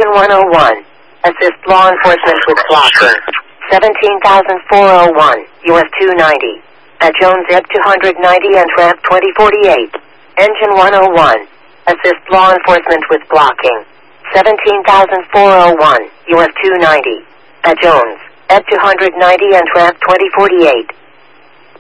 Engine 101. Assist law enforcement with blocking. 17,401, US 290. At Jones Ebb 290 and ramp 2048. Engine 101. Assist law enforcement with blocking. 17,401, US 290. At Jones Ebb 290 and ramp 2048.